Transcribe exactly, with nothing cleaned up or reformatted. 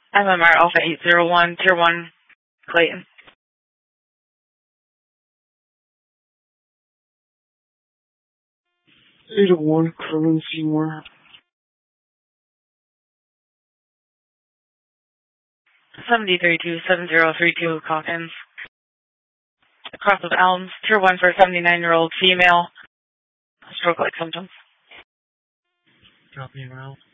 M M R Alpha eight zero one, Tier one, Clayton. eight oh one, Kerwin Seymour. seven three two seven zero three two, Calkins. Cross of Elms, Tier one for a seventy-nine-year-old female. Stroke-like symptoms. Copy and route.